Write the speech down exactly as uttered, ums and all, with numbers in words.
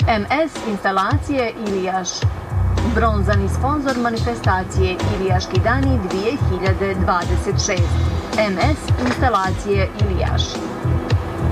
M S instalacije Ilijaš. Bronzani sponzor manifestacije Ilijaški dani dvije hiljade dvadeset šest. M S instalacije Ilijaš.